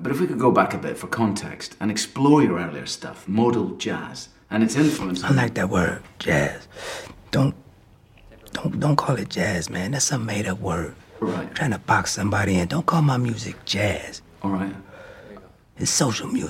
But if we could go back a bit for context and explore your earlier stuff, modal jazz, and its influence on... I like that word, jazz. Don't call it jazz, man. That's some made-up word. Right. Trying to box somebody in. Don't call my music jazz. All right. It's social music.